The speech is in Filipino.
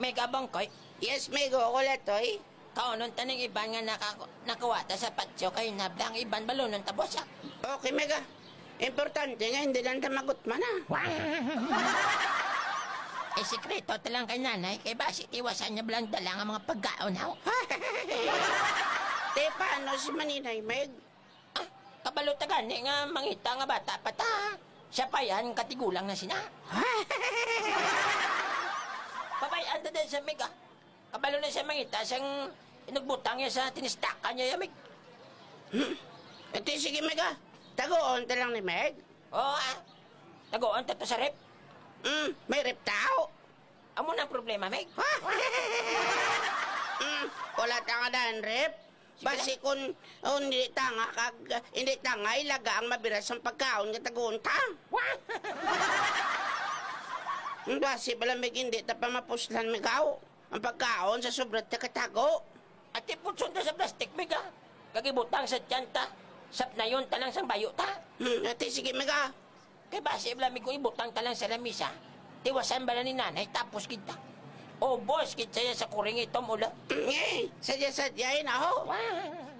may kabang koy. Yes, Mego, kulat, oy. Kaunon taning iban nga nakuwata sa patsyo kay nablang iban balunon tabos ya. Okay, Mega. Importante nga, hindi lang tamagot man, Eh, sikreto talang kay nanay, kay basit iwasan niya blang dala nga mga pagkaon haw. Te, paano si Maninay, Meg? Ah, kabalo ta gani nga mangita nga bata pata. Siya pa yan, katigulang na sina. Pabayaan na din sa Meg, ah. Kabalo na siya mangita, siyang inagbutang niya sa tinistakan niya, Meg. Ito, sige, Mega. Tagoon ta lang ni Meg. Oo, ah. Nagoon ta to sa rep. May rep tao. Amo na ang problema, Meg. Wala ta nga daan, rep. Basi kung hindi tanga, ilaga ang mabiras ang pagkaon nga tagoon ta. Basi pala, Meg, hindi ta pa mapuslan, Megaw. Ang pagkaon sa sobrat ta katago. At iputson ta sa plastic, Meg, ah. Kagibutang sa tiyanta. Sap na yun, talang sang bayo ta. Ate, sige, Mega. Kay base iblamig ko ibutang talang sa lamisa. Tiwasan ba na ni nanay tapos kita. O boss, kita sa kuring itom ula. Sadya-sadyain ako. Wow.